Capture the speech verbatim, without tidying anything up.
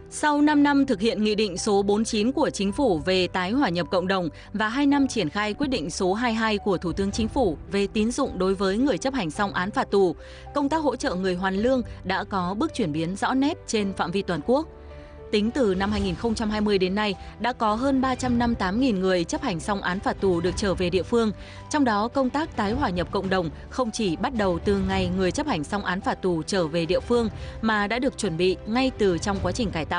Sau năm năm thực hiện Nghị định số bốn mươi chín của Chính phủ về tái hòa nhập cộng đồng và hai năm triển khai quyết định số hai mươi hai của Thủ tướng Chính phủ về tín dụng đối với người chấp hành xong án phạt tù, công tác hỗ trợ người hoàn lương đã có bước chuyển biến rõ nét trên phạm vi toàn quốc. Tính từ năm hai nghìn không trăm hai mươi đến nay, đã có hơn ba trăm năm mươi tám nghìn người chấp hành xong án phạt tù được trở về địa phương. Trong đó, công tác tái hòa nhập cộng đồng không chỉ bắt đầu từ ngày người chấp hành xong án phạt tù trở về địa phương, mà đã được chuẩn bị ngay từ trong quá trình cải tạo.